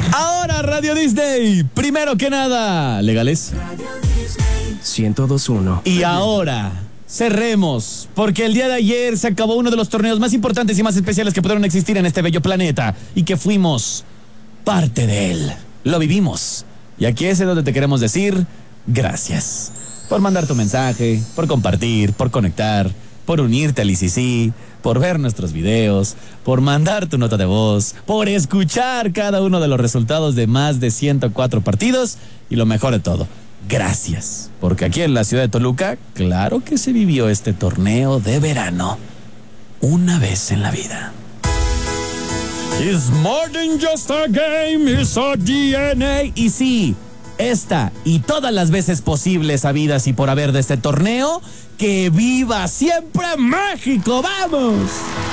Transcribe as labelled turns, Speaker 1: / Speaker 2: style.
Speaker 1: Ahora Radio Disney, primero que nada, legales
Speaker 2: 102.1.
Speaker 1: Y ahora cerremos, porque el día de ayer se acabó uno de los torneos más importantes y más especiales que pudieron existir en este bello planeta y que fuimos parte de él. Lo vivimos. Y aquí es donde te queremos decir gracias por mandar tu mensaje, por compartir, por conectar, por unirte al ICC, por ver nuestros videos, por mandar tu nota de voz, por escuchar cada uno de los resultados de más de 104 partidos y lo mejor de todo, gracias, porque aquí en la ciudad de Toluca, claro que se vivió este torneo de verano una vez en la vida. It's more than just a game, it's a DNA. Y sí, esta y todas las veces posibles habidas y por haber de este torneo, ¡que viva siempre México! ¡Vamos!